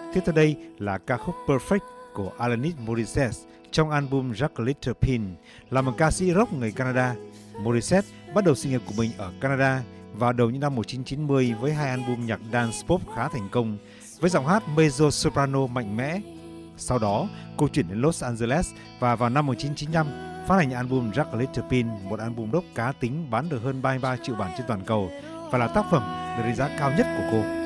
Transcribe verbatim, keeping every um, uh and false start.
Tiếp theo đây là ca khúc Perfect của Alanis Morissette trong album Jack a Little Pin. Là một ca sĩ rock người Canada, Morissette bắt đầu sự nghiệp của mình ở Canada vào đầu những năm một nghìn chín trăm chín mươi với hai album nhạc dance pop khá thành công với giọng hát mezzo soprano mạnh mẽ. Sau đó, cô chuyển đến Los Angeles và vào năm một nghìn chín trăm chín mươi lăm phát hành album Jack a Little Pin, một album rock cá tính bán được hơn ba mươi ba triệu bản trên toàn cầu và là tác phẩm được đánh giá cao nhất của cô.